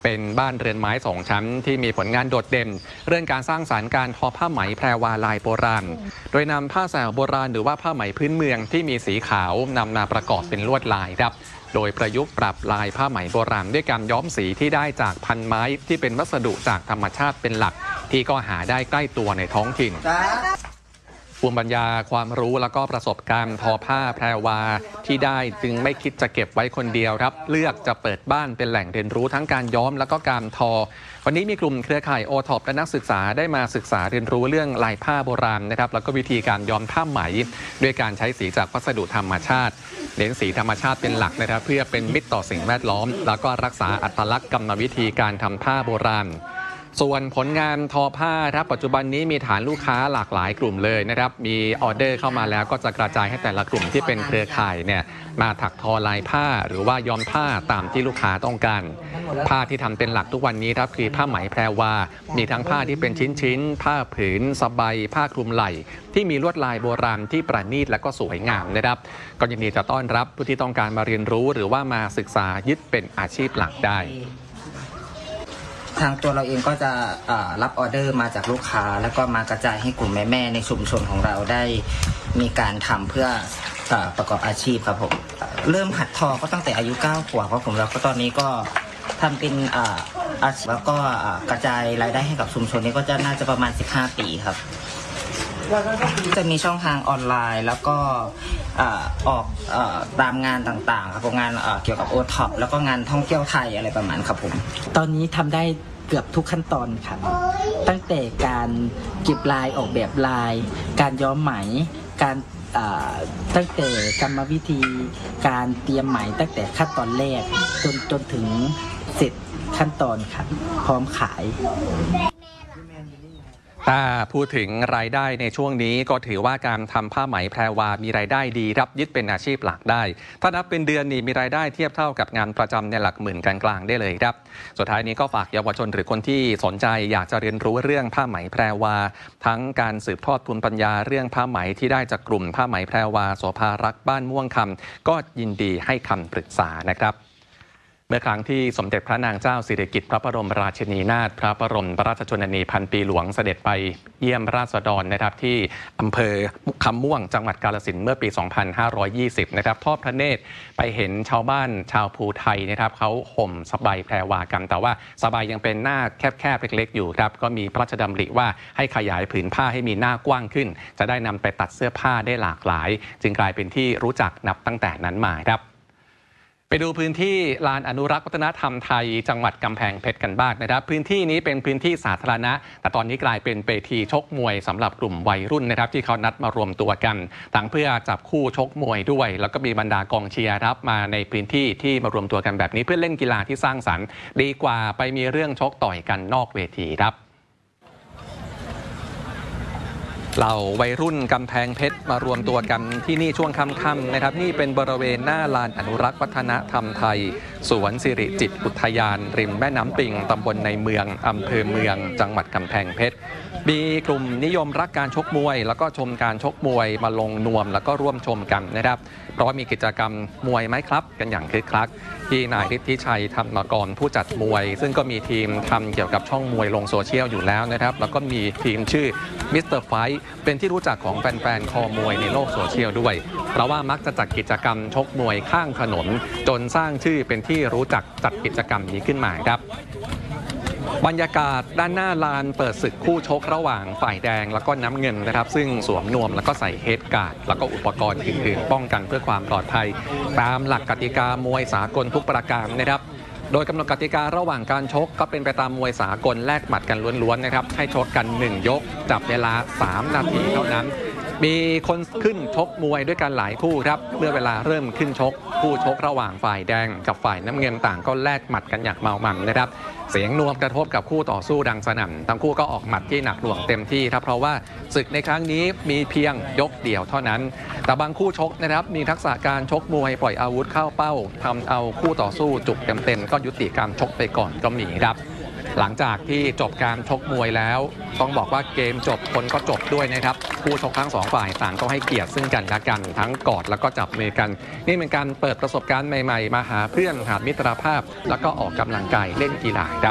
เป็นบ้านเรือนไม้2 ชั้นที่มีผลงานโดดเด่นเรื่องการสร้างสรรค์การทอผ้าไหมแพรวาลายโบราณโดยนำผ้าแสวโบราณหรือว่าผ้าไหมพื้นเมืองที่มีสีขาวนำมาประกอบเป็นลวดลายครับโดยประยุกต์ปรับลายผ้าไหมโบราณด้วยการย้อมสีที่ได้จากพันไม้ที่เป็นวัสดุจากธรรมชาติเป็นหลักที่ก็หาได้ใกล้ตัวในท้องถิ่นภูมิปัญญาความรู้แล้วก็ประสบการณ์ทอผ้าแพรวาที่ได้จึงไม่คิดจะเก็บไว้คนเดียวครับเลือกจะเปิดบ้านเป็นแหล่งเรียนรู้ทั้งการย้อมแล้วก็การทอวันนี้มีกลุ่มเครือข่ายโอท็อปและนักศึกษาได้มาศึกษาเรียนรู้เรื่องลายผ้าโบราณนะครับแล้วก็วิธีการย้อมผ้าไหมด้วยการใช้สีจากวัสดุธรรมชาติเน้นสีธรรมชาติเป็นหลักนะครับเพื่อเป็นมิตรต่อสิ่งแวดล้อมแล้วก็รักษาอัตลักษณ์กรรมวิธีการทำผ้าโบราณส่วนผลงานทอผ้าครับปัจจุบันนี้มีฐานลูกค้าหลากหลายกลุ่มเลยนะครับมีออเดอร์เข้ามาแล้วก็จะกระจายให้แต่ละกลุ่มที่เป็นเครือข่ายเนี่ยมาถักทอลายผ้าหรือว่าย้อมผ้าตามที่ลูกค้าต้องการผ้าที่ทำเป็นหลักทุกวันนี้ครับคือผ้าไหมแพรวามีทั้งผ้าที่เป็นชิ้นๆผ้าผืนสบายผ้าคลุมไหล่ที่มีลวดลายโบราณที่ประณีตและก็สวยงามนะครับก็ยินดีจะต้อนรับผู้ที่ต้องการมาเรียนรู้หรือว่ามาศึกษายึดเป็นอาชีพหลักได้ทางตัวเราเองก็จะรับออเดอร์มาจากลูกค้าแล้วก็มากระจายให้กลุ่มแม่ๆในชุมชนของเราได้มีการทำเพื่อประกอบอาชีพครับผมเริ่มหัดทอก็ตั้งแต่อายุ9 ขวบครับผมแล้วก็ตอนนี้ก็ทำเป็นอาชีพแล้วก็กระจายรายได้ให้กับชุมชนนี้ก็จะน่าจะประมาณ15 ปีครับจะมีช่องทางออนไลน์แล้วก็ออกตามงานต่างๆครับงานเกี่ยวกับโอท็อปแล้วก็งานท่องเที่ยวไทยอะไรประมาณครับผมตอนนี้ทำได้เกือบทุกขั้นตอนครับตั้งแต่การเก็บลายออกแบบลายการย้อมไหมการตั้งแต่กรรมวิธีการเตรียมไหมตั้งแต่ขั้นตอนแรกจนถึงเสร็จขั้นตอนครับพร้อมขายถ้าพูดถึงรายได้ในช่วงนี้ก็ถือว่าการทำผ้าไหมแพรวามีรายได้ดีรับยึดเป็นอาชีพหลักได้ถ้านับเป็นเดือนนี่มีรายได้เทียบเท่ากับงานประจำในหลักหมื่นกลางๆได้เลยครับสุดท้ายนี้ก็ฝากเยาวชนหรือคนที่สนใจอยากจะเรียนรู้เรื่องผ้าไหมแพรวาทั้งการสืบทอดภูมิปัญญาเรื่องผ้าไหมที่ได้จากกลุ่มผ้าไหมแพรวาโสภารักษ์บ้านม่วงคำก็ยินดีให้คำปรึกษานะครับเมื่อครั้งที่สมเด็จพระนางเจ้าสิริกิติ์พระบรมราชินีนาถพระบรมราชชนนีพันปีหลวงเสด็จไปเยี่ยมราษฎรนะครับที่อำเภอคำม่วงจังหวัดกาฬสินธุ์เมื่อปี 2520 นะครับทอดพระเนตรไปเห็นชาวบ้านชาวภูไทยนะครับเขาห่มสบายแพรวากันแต่ว่าสบายยังเป็นหน้าแคบๆเล็กๆอยู่ครับก็มีพระราชดำริว่าให้ขยายผืนผ้าให้มีหน้ากว้างขึ้นจะได้นำไปตัดเสื้อผ้าได้หลากหลายจึงกลายเป็นที่รู้จักนับตั้งแต่นั้นมาครับไปดูพื้นที่ลานอนุรักษ์วัฒนธรรมไทยจังหวัดกำแพงเพชรกันบ้างนะครับพื้นที่นี้เป็นพื้นที่สาธารณะแต่ตอนนี้กลายเป็นเวทีชกมวยสำหรับกลุ่มวัยรุ่นนะครับที่เขานัดมารวมตัวกันทั้งเพื่อจับคู่ชกมวยด้วยแล้วก็มีบรรดากองเชียร์ครับมาในพื้นที่ที่มารวมตัวกันแบบนี้เพื่อเล่นกีฬาที่สร้างสรรค์ดีกว่าไปมีเรื่องชกต่อยกันนอกเวทีครับเหล่าวัยรุ่นกำแพงเพชรมารวมตัวกันที่นี่ช่วงค่ำๆนะครับนี่เป็นบริเวณหน้าลานอนุรักษ์วัฒนธรรมไทยสวนสิริจิตรอุทยานริมแม่น้ำปิงตำบลในเมืองอำเภอเมืองจังหวัดกำแพงเพชรมีกลุ่มนิยมรักการชกมวยแล้วก็ชมการชกมวยมาลงนวมแล้วก็ร่วมชมกันนะครับเพราะว่ามีกิจกรรมมวยไม้ครับกันอย่างคึกคักที่นายฤทธิชัยธรรมกรผู้จัดมวยซึ่งก็มีทีมทำเกี่ยวกับช่องมวยลงโซเชียลอยู่แล้วนะครับแล้วก็มีทีมชื่อมิสเตอร์ไฟท์เป็นที่รู้จักของแฟนๆคอมวยในโลกโซเชียลด้วยเพราะว่ามักจะจัดกิจกรรมชกมวยข้างถนนจนสร้างชื่อเป็นที่รู้จักจัดกิจกรรมนี้ขึ้นมาครับบรรยากาศด้านหน้าลานเปิดศึกคู่ชกระหว่างฝ่ายแดงแล้วก็น้ำเงินนะครับซึ่งสวมนวมแล้วก็ใส่เฮดการ์ดแล้วก็อุปกรณ์อื่นๆป้องกันเพื่อความปลอดภัยตามหลักกติกามวยสากลทุกประการนะครับโดยกำหนดกติการะหว่างการชกก็เป็นไปตามมวยสากลแลกหมัดกันล้วนๆนะครับให้ชกกัน1ยกจับเวลา3 นาทีเท่านั้นมีคนขึ้นชกมวยด้วยกันหลายคู่ครับเมื่อเวลาเริ่มขึ้นชกคู่ชกระหว่างฝ่ายแดงกับฝ่ายน้ำเงินต่างก็แลกหมัดกันอย่างเมามันนะครับเสียงนวมกระทบกับคู่ต่อสู้ดังสนั่นทั้งคู่ก็ออกหมัดที่หนักหน่วงเต็มที่ครับเพราะว่าศึกในครั้งนี้มีเพียงยกเดียวเท่านั้นแต่บางคู่ชกนะครับมีทักษะการชกมวยปล่อยอาวุธเข้าเป้าทำเอาคู่ต่อสู้จุกเต็มๆก็ยุติการชกไปก่อนก็มีครับหลังจากที่จบการชกมวยแล้วต้องบอกว่าเกมจบคนก็จบด้วยนะครับผู้ชกทั้งสองฝ่ายต่างก็ให้เกียรติซึ่งกันและกันทั้งกอดแล้วก็จับมือกันนี่เป็นการเปิดประสบการณ์ใหม่ๆมาหาเพื่อนหามิตรภาพแล้วก็ออกกำลังกายเล่นกีฬา